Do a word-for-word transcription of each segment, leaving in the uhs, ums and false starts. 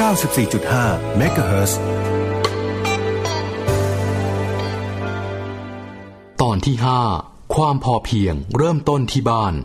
าสิบสี่จุดห้า เมกะเฮิรตซ์ตอนที่ห้าความพอเพียงเริ่มต้นที่บ้าน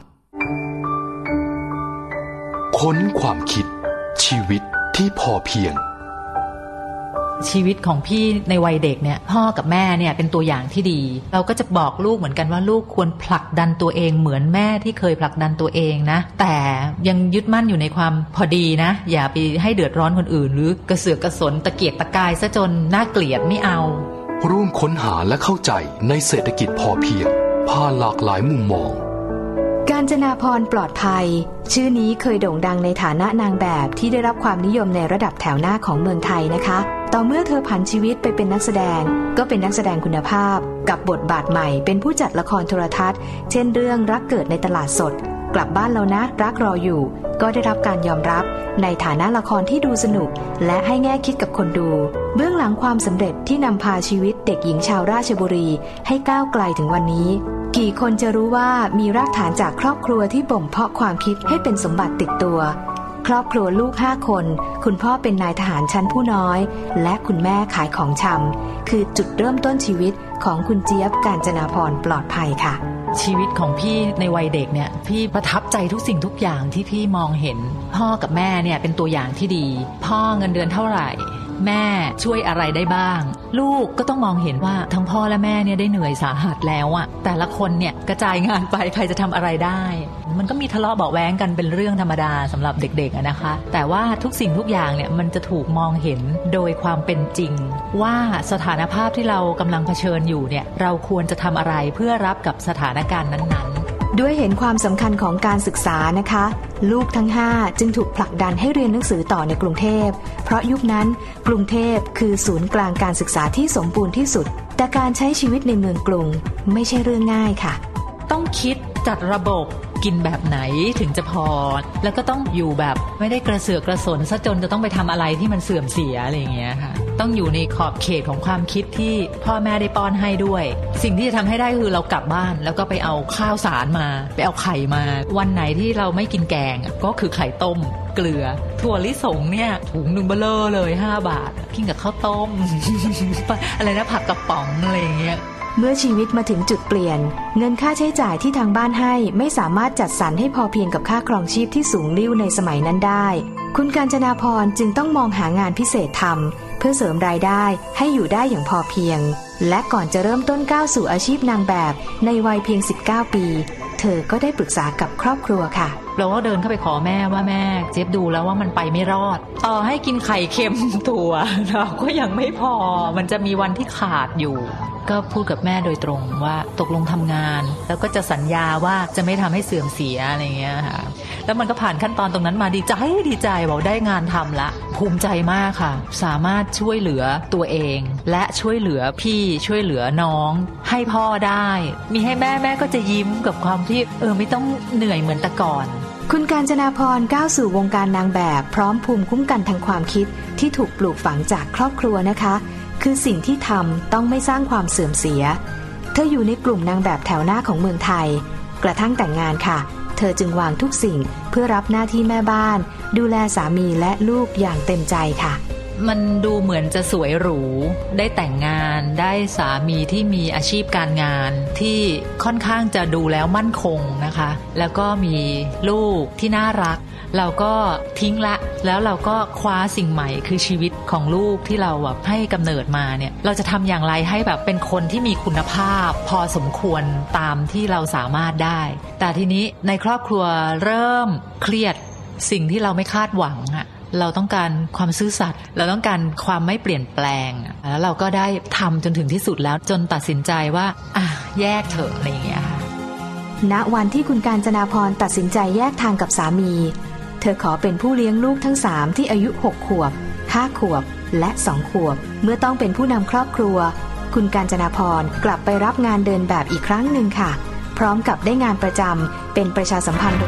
ค้นความคิดชีวิตที่พอเพียงชีวิตของพี่ในวัยเด็กเนี่ยพ่อกับแม่เนี่ยเป็นตัวอย่างที่ดีเราก็จะบอกลูกเหมือนกันว่าลูกควรผลักดันตัวเองเหมือนแม่ที่เคยผลักดันตัวเองนะแต่ยังยึดมั่นอยู่ในความพอดีนะอย่าไปให้เดือดร้อนคนอื่นหรือกระเสือกกระสนตะเกียกตะกายซะจนน่าเกลียดไม่เอาร่วมค้นหาและเข้าใจในเศรษฐกิจพอเพียงผ่านหลากหลายมุมมองกาญจนาพรปลอดภัยชื่อนี้เคยโด่งดังในฐานะนางแบบที่ได้รับความนิยมในระดับแถวหน้าของเมืองไทยนะคะต่อเมื่อเธอผันชีวิตไปเป็นนักแสดงก็เป็นนักแสดงคุณภาพกับบทบาทใหม่เป็นผู้จัดละครโทรทัศน์เช่นเรื่องรักเกิดในตลาดสดกลับบ้านแล้วนะรักรออยู่ก็ได้รับการยอมรับในฐานะละครที่ดูสนุกและให้แง่คิดกับคนดูเบื้องหลังความสำเร็จที่นำพาชีวิตเด็กหญิงชาวราชบุรีให้ก้าวไกลถึงวันนี้กี่คนจะรู้ว่ามีรากฐานจากครอบครัวที่บ่มเพาะความคิดให้เป็นสมบัติติดตัวครอบครัวลูกห้าคนคุณพ่อเป็นนายทหารชั้นผู้น้อยและคุณแม่ขายของชำคือจุดเริ่มต้นชีวิตของคุณเจี๊ยบกาญจนาพรปลอดภัยค่ะชีวิตของพี่ในวัยเด็กเนี่ยพี่ประทับใจทุกสิ่งทุกอย่างที่พี่มองเห็นพ่อกับแม่เนี่ยเป็นตัวอย่างที่ดีพ่อเงินเดือนเท่าไหร่แม่ช่วยอะไรได้บ้างลูกก็ต้องมองเห็นว่าทั้งพ่อและแม่เนี่ยได้เหนื่อยสาหัสแล้วอะแต่ละคนเนี่ยกระจายงานไปใครจะทำอะไรได้มันก็มีทะเลาะเบาะแว้งกันเป็นเรื่องธรรมดาสำหรับเด็กๆนะคะแต่ว่าทุกสิ่งทุกอย่างเนี่ยมันจะถูกมองเห็นโดยความเป็นจริงว่าสถานภาพที่เรากำลังเผชิญอยู่เนี่ยเราควรจะทำอะไรเพื่อรับกับสถานการณ์นั้นๆด้วยเห็นความสำคัญของการศึกษานะคะลูกทั้งห้าจึงถูกผลักดันให้เรียนหนังสือต่อในกรุงเทพเพราะยุคนั้นกรุงเทพคือศูนย์กลางการศึกษาที่สมบูรณ์ที่สุดแต่การใช้ชีวิตในเมืองกรุงไม่ใช่เรื่องง่ายค่ะต้องคิดจัดระบบกินแบบไหนถึงจะพอแล้วก็ต้องอยู่แบบไม่ได้กระเสือกกระสนซะจนจะต้องไปทำอะไรที่มันเสื่อมเสียอะไรอย่างเงี้ยค่ะต้องอยู่ในขอบเขตของความคิดที่พ่อแม่ได้ป้อนให้ด้วยสิ่งที่จะทำให้ได้คือเรากลับบ้านแล้วก็ไปเอาข้าวสารมาไปเอาไข่มาวันไหนที่เราไม่กินแกงก็คือไข่ต้มเกลือถั่วลิสงเนี่ยถุงนึงเบลอเลยห้าบาทกินกับข้าวต้ม อะไรนะผักกระป๋องอะไรอย่างเงี้ยเมื่อชีวิตมาถึงจุดเปลี่ยนเงินค่าใช้จ่ายที่ทางบ้านให้ไม่สามารถจัดสรรให้พอเพียงกับค่าครองชีพที่สูงลิ่วในสมัยนั้นได้คุณกาญจนาพรจึงต้องมองหางานพิเศษทำเพื่อเสริมรายได้ให้อยู่ได้อย่างพอเพียงและก่อนจะเริ่มต้นก้าวสู่อาชีพนางแบบในวัยเพียงสิบเก้าปีเธอก็ได้ปรึกษากับครอบครัวค่ะเราก็เดินเข้าไปขอแม่ว่าแม่เจี๊ยบดูแล้วว่ามันไปไม่รอดต่อให้กินไข่เค็มถั่วเราก็ยังไม่พอมันจะมีวันที่ขาดอยู่ก็พูดกับแม่โดยตรงว่าตกลงทำงานแล้วก็จะสัญญาว่าจะไม่ทำให้เสื่อมเสียอะไรเงี้ยค่ะแล้วมันก็ผ่านขั้นตอนตรงนั้นมาดีใจดีใจบอกได้งานทำละภูมิใจมากค่ะสามารถช่วยเหลือตัวเองและช่วยเหลือพี่ช่วยเหลือน้องให้พ่อได้มีให้แม่แม่ก็จะยิ้มกับความที่เออไม่ต้องเหนื่อยเหมือนแต่ก่อนคุณกาญจนาพรก้าวสู่วงการนางแบบพร้อมภูมิคุ้มกันทางความคิดที่ถูกปลูกฝังจากครอบครัวนะคะคือสิ่งที่ทำต้องไม่สร้างความเสื่อมเสียเธออยู่ในกลุ่มนางแบบแถวหน้าของเมืองไทยกระทั่งแต่งงานค่ะเธอจึงวางทุกสิ่งเพื่อรับหน้าที่แม่บ้านดูแลสามีและลูกอย่างเต็มใจค่ะมันดูเหมือนจะสวยหรูได้แต่งงานได้สามีที่มีอาชีพการงานที่ค่อนข้างจะดูแล้วมั่นคงนะคะแล้วก็มีลูกที่น่ารักเราก็ทิ้งละแล้วเราก็คว้าสิ่งใหม่คือชีวิตของลูกที่เราแบบให้กำเนิดมาเนี่ยเราจะทำอย่างไรให้แบบเป็นคนที่มีคุณภาพพอสมควรตามที่เราสามารถได้แต่ทีนี้ในครอบครัวเริ่มเครียดสิ่งที่เราไม่คาดหวังอะเราต้องการความซื่อสัตย์เราต้องการความไม่เปลี่ยนแปลงแล้วเราก็ได้ทำจนถึงที่สุดแล้วจนตัดสินใจว่าอ่ะแยกเถอะอะไรอย่างเงี้ยณวันที่คุณกาญจนาพรตัดสินใจแยกทางกับสามีเธอขอเป็นผู้เลี้ยงลูกทั้งสามที่อายุหกขวบห้าขวบและสองขวบเมื่อต้องเป็นผู้นำครอบครัวคุณกาญจนาพรกลับไปรับงานเดินแบบอีกครั้งหนึ่งค่ะพร้อมกับได้งานประจำเป็นประชาสัมพันธ์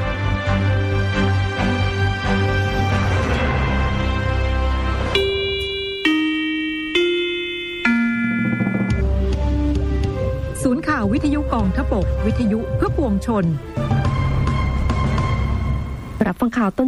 ศูนย์ข่าววิทยุกองทพบกวิทยุเพื่อปวงชนรับฟังข่าวต้น